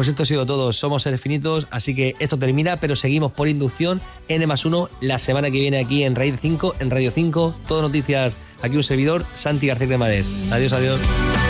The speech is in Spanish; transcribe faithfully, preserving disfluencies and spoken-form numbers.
Pues esto ha sido todo, somos seres finitos, así que esto termina, pero seguimos por inducción, N más uno, la semana que viene aquí en Raíz cinco, en Radio cinco, todo noticias, aquí un servidor, Santi García Cremades. Adiós, adiós.